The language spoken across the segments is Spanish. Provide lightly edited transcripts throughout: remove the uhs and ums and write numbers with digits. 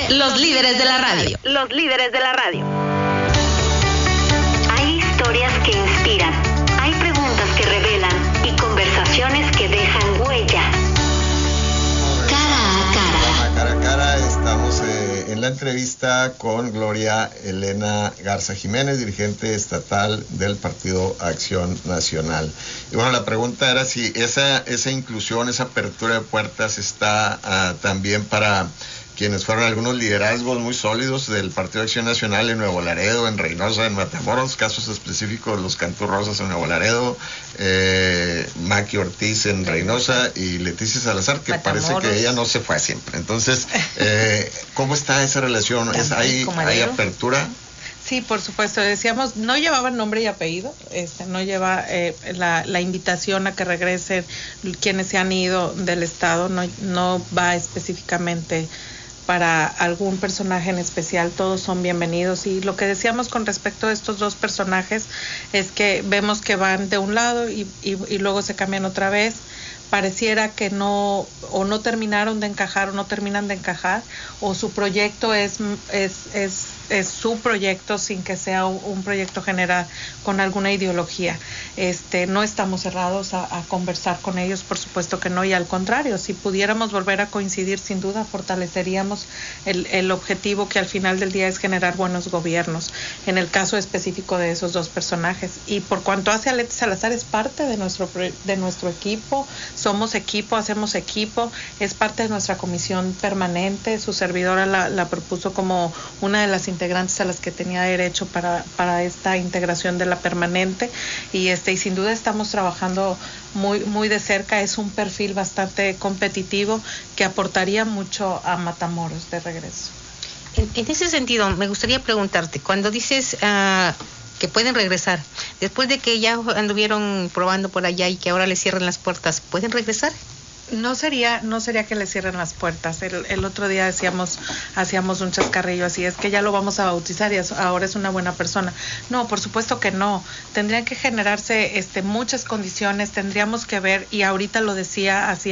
Los líderes de la radio. Los líderes de la radio. Hay historias que inspiran, hay preguntas que revelan y conversaciones que dejan huella. Cara a cara. Cara a cara, estamos en la entrevista con Gloria Elena Garza Jiménez, dirigente estatal del Partido Acción Nacional. Y bueno, la pregunta era si esa inclusión, esa apertura de puertas está también para quienes fueron algunos liderazgos muy sólidos del Partido Acción Nacional en Nuevo Laredo, en Reynosa, en Matamoros, casos específicos, los Canturrosas en Nuevo Laredo, Maki Ortiz en Reynosa y Leticia Salazar, que Matamoros. Parece que ella no se fue siempre. Entonces, ¿cómo está esa relación? ¿Hay apertura? Sí, por supuesto. Decíamos, no llevaba nombre y apellido, no lleva la invitación a que regresen quienes se han ido del Estado, no va específicamente para algún personaje en especial, todos son bienvenidos. Y lo que decíamos con respecto a estos dos personajes es que vemos que van de un lado y luego se cambian otra vez. Pareciera que no terminaron de encajar o no terminan de encajar, o su proyecto es su proyecto sin que sea un proyecto general con alguna ideología. No estamos cerrados a conversar con ellos, por supuesto que no, y al contrario, si pudiéramos volver a coincidir, sin duda fortaleceríamos el objetivo, que al final del día es generar buenos gobiernos, en el caso específico de esos dos personajes. Y por cuanto hace a Leti Salazar, es parte de nuestro equipo, somos equipo, hacemos equipo, es parte de nuestra comisión permanente. Su servidora la propuso como una de las integrantes a las que tenía derecho para esta integración de la permanente, y sin duda estamos trabajando muy, muy de cerca. Es un perfil bastante competitivo que aportaría mucho a Matamoros de regreso. En ese sentido, me gustaría preguntarte, cuando dices que pueden regresar, después de que ya anduvieron probando por allá y que ahora les cierren las puertas, ¿pueden regresar? No sería que le cierren las puertas. El otro día hacíamos un chascarrillo así, es que ya lo vamos a bautizar y ahora es una buena persona. No, por supuesto que no. Tendrían que generarse muchas condiciones, tendríamos que ver, y ahorita lo decía así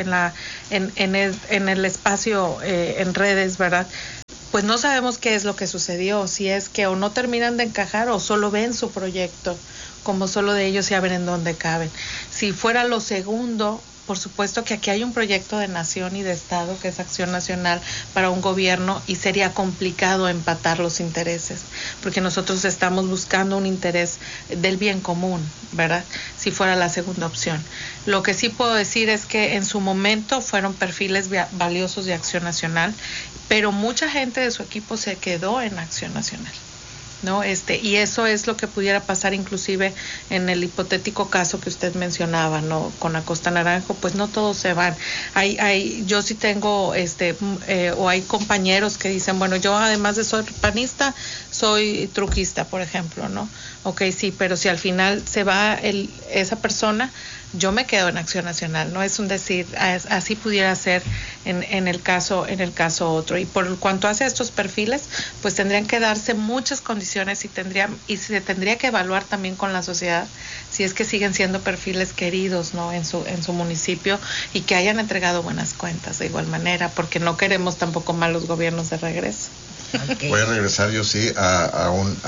en el espacio en redes, ¿verdad? Pues no sabemos qué es lo que sucedió, si es que o no terminan de encajar o solo ven su proyecto como solo de ellos y a ver en dónde caben. Si fuera lo segundo, por supuesto que aquí hay un proyecto de nación y de Estado que es Acción Nacional para un gobierno, y sería complicado empatar los intereses, porque nosotros estamos buscando un interés del bien común, ¿verdad? Si fuera la segunda opción. Lo que sí puedo decir es que en su momento fueron perfiles valiosos de Acción Nacional, pero mucha gente de su equipo se quedó en Acción Nacional, ¿no? Y eso es lo que pudiera pasar inclusive en el hipotético caso que usted mencionaba, ¿no? Con Acosta Naranjo, pues no todos se van. Yo sí tengo, o hay compañeros que dicen, bueno, yo además de ser panista, soy truquista, por ejemplo, ¿no? Ok, sí, pero si al final se va esa persona, yo me quedo en Acción Nacional, no es un decir, así pudiera ser en el caso otro. Y por cuanto hace estos perfiles, pues tendrían que darse muchas condiciones y se tendría que evaluar también con la sociedad si es que siguen siendo perfiles queridos, ¿no? en su municipio, y que hayan entregado buenas cuentas de igual manera, porque no queremos tampoco malos gobiernos de regreso. Okay. Voy a regresar yo sí a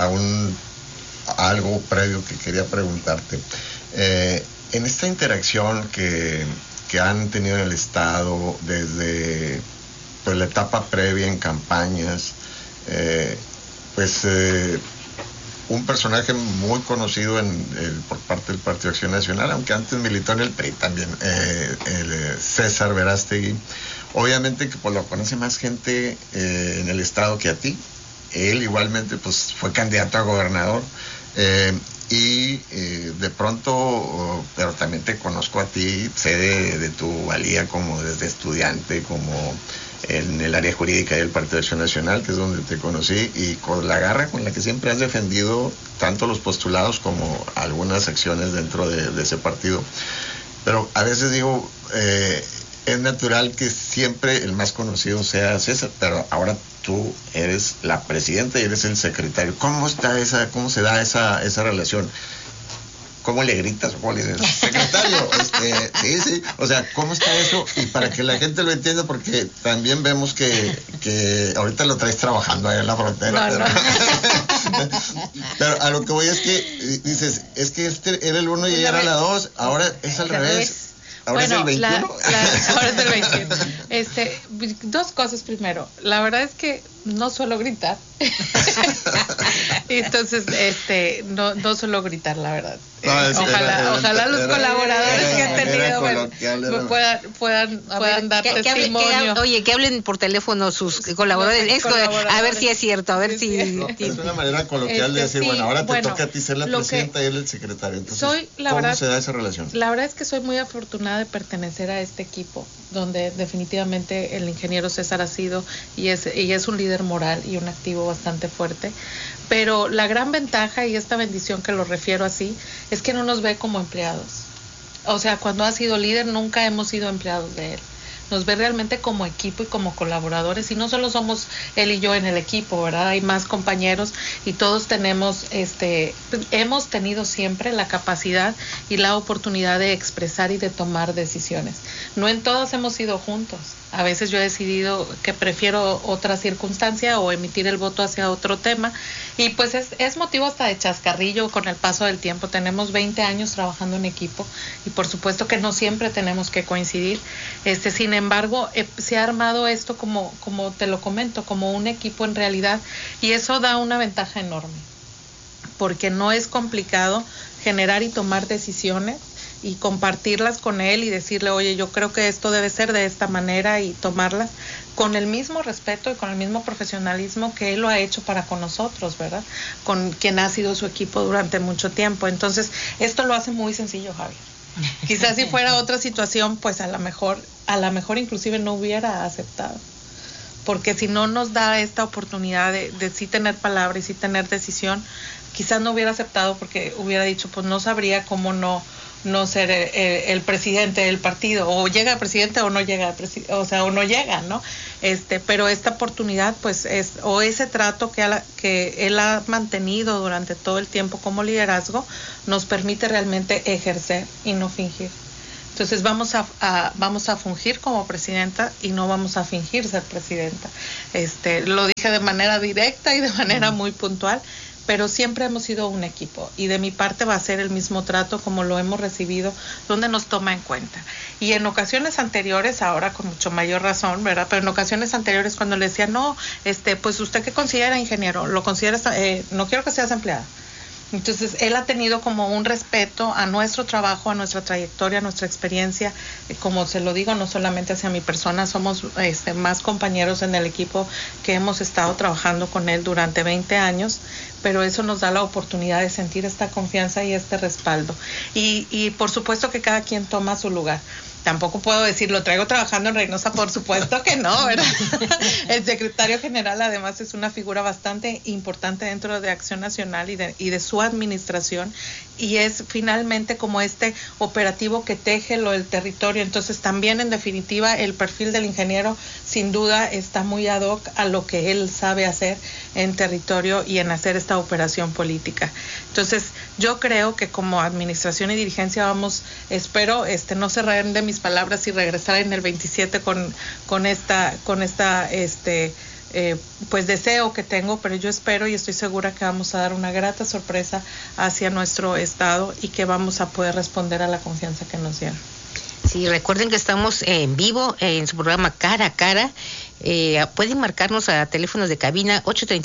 algo previo que quería preguntarte. En esta interacción que han tenido en el Estado desde pues, la etapa previa en campañas, un personaje muy conocido por parte del Partido Acción Nacional, aunque antes militó en el PRI también, el César Verástegui, obviamente que pues, lo conoce más gente en el Estado que a ti. Él igualmente pues fue candidato a gobernador, y de pronto, pero también te conozco a ti, sé de tu valía como desde estudiante, como en el área jurídica del Partido Acción Nacional, que es donde te conocí, y con la garra con la que siempre has defendido tanto los postulados como algunas acciones dentro de ese partido. Pero a veces digo, es natural que siempre el más conocido sea César, pero ahora tú eres la presidenta y eres el secretario. ¿Cómo se da esa relación? ¿cómo le gritas? ¿Cómo le dices? Secretario, sí, o sea, ¿cómo está eso? Y para que la gente lo entienda, porque también vemos que ahorita lo traes trabajando allá en la frontera. No. Pero a lo que voy es que dices, es que este era el 1 y era la 2, ahora es al revés. ¿Ahora es el 21? Ahora es el 21. Dos cosas primero. La verdad es que no suelo gritar. Entonces, no suelo gritar, la verdad. Ojalá los colaboradores que han tenido puedan dar testimonio. Oye, que hablen por teléfono sus colaboradores. A ver si es cierto, a ver si... Es una manera coloquial de decir, bueno, ahora te toca a ti ser la presidenta y él el secretario. Entonces, ¿cómo se da esa relación? La verdad es que soy muy afortunada de pertenecer a este equipo, donde definitivamente el ingeniero César ha sido y es un líder moral y un activo bastante fuerte. Pero la gran ventaja, y esta bendición que lo refiero así, es que no nos ve como empleados. O sea, cuando ha sido líder nunca hemos sido empleados de él. Nos ve realmente como equipo y como colaboradores, y no solo somos él y yo en el equipo, ¿verdad? Hay más compañeros y todos hemos tenido siempre la capacidad y la oportunidad de expresar y de tomar decisiones. No en todas hemos ido juntos. A veces yo he decidido que prefiero otra circunstancia o emitir el voto hacia otro tema, y pues es motivo hasta de chascarrillo con el paso del tiempo. Tenemos 20 años trabajando en equipo y por supuesto que no siempre tenemos que coincidir. Sin embargo, se ha armado esto como te lo comento, como un equipo en realidad, y eso da una ventaja enorme, porque no es complicado generar y tomar decisiones y compartirlas con él y decirle, oye, yo creo que esto debe ser de esta manera, y tomarlas con el mismo respeto y con el mismo profesionalismo que él lo ha hecho para con nosotros, ¿verdad? Con quien ha sido su equipo durante mucho tiempo. Entonces, esto lo hace muy sencillo, Javier. Quizás si fuera otra situación, pues a lo mejor inclusive no hubiera aceptado. Porque si no nos da esta oportunidad de sí tener palabra y sí tener decisión, quizás no hubiera aceptado, porque hubiera dicho, pues no sabría cómo no ser el presidente del partido, o llega el presidente o no llega o no llega, ¿no? Pero esta oportunidad, pues o ese trato que él ha mantenido durante todo el tiempo como liderazgo, nos permite realmente ejercer y no fingir. Entonces vamos a fungir como presidenta y no vamos a fingir ser presidenta. Lo dije de manera directa y de manera muy puntual, pero siempre hemos sido un equipo, y de mi parte va a ser el mismo trato como lo hemos recibido, donde nos toma en cuenta. Y en ocasiones anteriores, ahora con mucho mayor razón, ¿verdad? Pero en ocasiones anteriores, cuando le decía, no, pues usted qué considera, ingeniero, lo considera, no quiero que seas empleada. Entonces, él ha tenido como un respeto a nuestro trabajo, a nuestra trayectoria, a nuestra experiencia. Como se lo digo, no solamente hacia mi persona, somos más compañeros en el equipo que hemos estado trabajando con él durante 20 años, pero eso nos da la oportunidad de sentir esta confianza y este respaldo. Y por supuesto que cada quien toma su lugar. Tampoco puedo decir, lo traigo trabajando en Reynosa, por supuesto que no, ¿verdad? El secretario general además es una figura bastante importante dentro de Acción Nacional y de su administración, y es finalmente como este operativo que teje el territorio. Entonces también, en definitiva, el perfil del ingeniero sin duda está muy ad hoc a lo que él sabe hacer en territorio y en hacer esta operación política. Entonces yo creo que como administración y dirigencia espero no cerrar de mis palabras y regresar en el 27 con esta pues deseo que tengo, pero yo espero y estoy segura que vamos a dar una grata sorpresa hacia nuestro estado y que vamos a poder responder a la confianza que nos dieron. Sí, recuerden que estamos en vivo en su programa Cara a Cara. Pueden marcarnos a teléfonos de cabina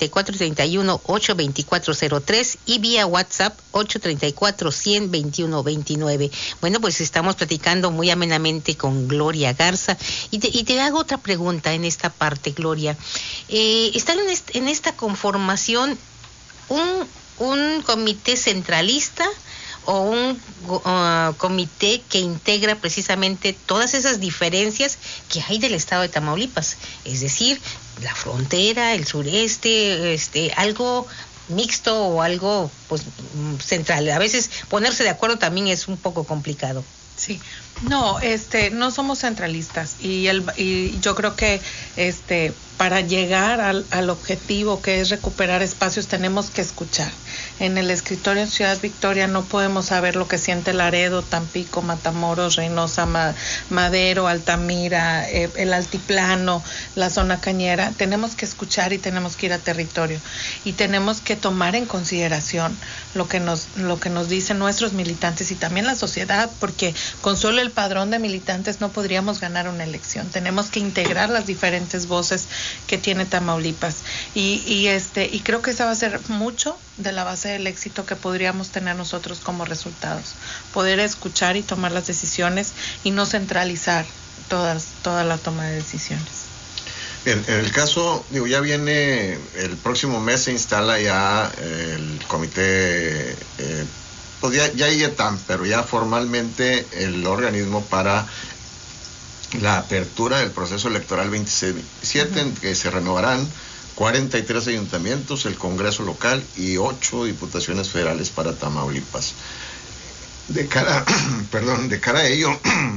834-31-82403 y vía WhatsApp 834-100-2129. Bueno, pues estamos platicando muy amenamente con Gloria Garza, y te hago otra pregunta en esta parte, Gloria. ¿Está en esta conformación un comité centralista o un comité que integra precisamente todas esas diferencias que hay del estado de Tamaulipas? Es decir, la frontera, el sureste, algo mixto o algo pues central. A veces ponerse de acuerdo también es un poco complicado. Sí, no somos centralistas, y yo creo que para llegar al objetivo, que es recuperar espacios, tenemos que escuchar. En el escritorio en Ciudad Victoria no podemos saber lo que siente Laredo, Tampico, Matamoros, Reynosa, Madero, Altamira, el altiplano, la zona cañera. Tenemos que escuchar y tenemos que ir a territorio. Y tenemos que tomar en consideración lo que nos dicen nuestros militantes y también la sociedad, porque con solo el padrón de militantes no podríamos ganar una elección. Tenemos que integrar las diferentes voces que tiene Tamaulipas y creo que esa va a ser mucho de la base del éxito que podríamos tener nosotros como resultados, poder escuchar y tomar las decisiones y no centralizar toda la toma de decisiones. Bien, en el caso, ya viene el próximo mes, se instala ya el comité, pues ya IETAM, pero ya formalmente el organismo para la apertura del proceso electoral 27, en que se renovarán 43 ayuntamientos, el Congreso local y 8 diputaciones federales para Tamaulipas. De cara a ello,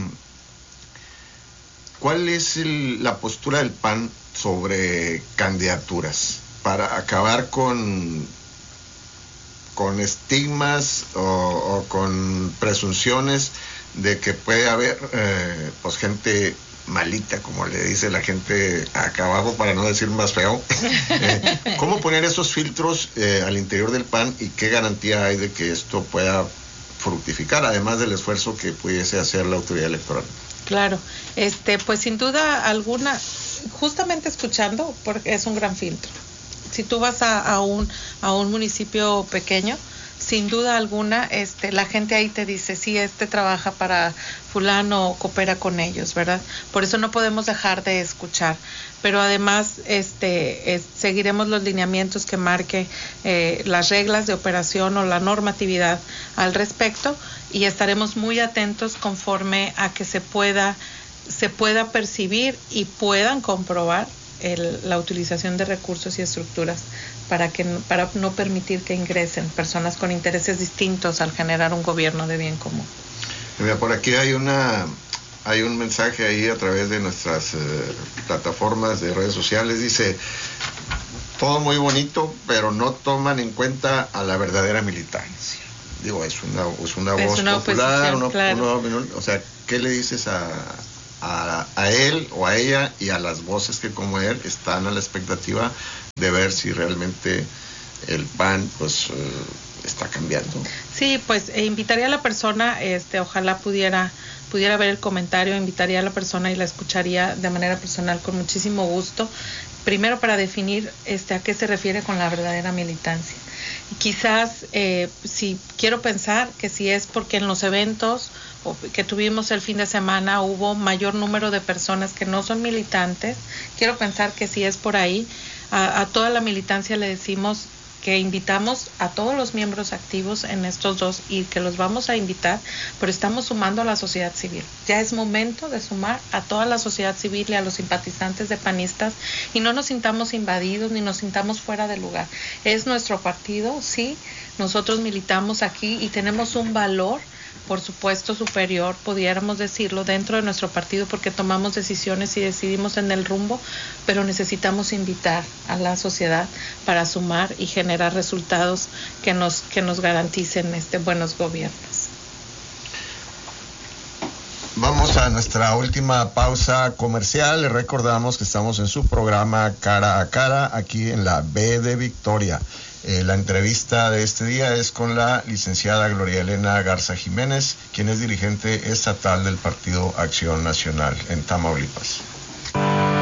¿cuál es la postura del PAN sobre candidaturas para acabar con estigmas o con presunciones de que puede haber pues gente malita, como le dice la gente acá abajo, para no decir más feo? ¿Cómo poner esos filtros al interior del PAN y qué garantía hay de que esto pueda fructificar, además del esfuerzo que pudiese hacer la autoridad electoral? Claro, pues sin duda alguna, justamente escuchando, porque es un gran filtro. Si tú vas a un municipio pequeño, sin duda alguna, la gente ahí te dice, sí, trabaja para fulano o coopera con ellos, ¿verdad? Por eso no podemos dejar de escuchar. Pero además, seguiremos los lineamientos que marque las reglas de operación o la normatividad al respecto y estaremos muy atentos conforme a que se pueda percibir y puedan comprobar la utilización de recursos y estructuras para no permitir que ingresen personas con intereses distintos al generar un gobierno de bien común. Mira, por aquí hay un mensaje ahí a través de nuestras plataformas de redes sociales. Dice: todo muy bonito, pero no toman en cuenta a la verdadera militancia. Digo, es una voz popular, claro. O sea, ¿qué le dices a él o a ella y a las voces que como él están a la expectativa de ver si realmente el PAN pues está cambiando? Sí, pues invitaría a la persona, ojalá pudiera ver el comentario, invitaría a la persona y la escucharía de manera personal con muchísimo gusto. Primero, para definir a qué se refiere con la verdadera militancia. Y quizás, si quiero pensar que si es porque en los eventos que tuvimos el fin de semana hubo mayor número de personas que no son militantes, quiero pensar que si es por ahí, a toda la militancia le decimos que invitamos a todos los miembros activos en estos dos y que los vamos a invitar, pero estamos sumando a la sociedad civil. Ya es momento de sumar a toda la sociedad civil y a los simpatizantes de panistas y no nos sintamos invadidos ni nos sintamos fuera de lugar. Es nuestro partido, sí, nosotros militamos aquí y tenemos un valor, por supuesto, superior, pudiéramos decirlo, dentro de nuestro partido porque tomamos decisiones y decidimos en el rumbo, pero necesitamos invitar a la sociedad para sumar y generar resultados que nos garanticen buenos gobiernos. Vamos a nuestra última pausa comercial. Les recordamos que estamos en su programa Cara a Cara, aquí en la B de Victoria. La entrevista de este día es con la licenciada Gloria Elena Garza Jiménez, quien es dirigente estatal del Partido Acción Nacional en Tamaulipas.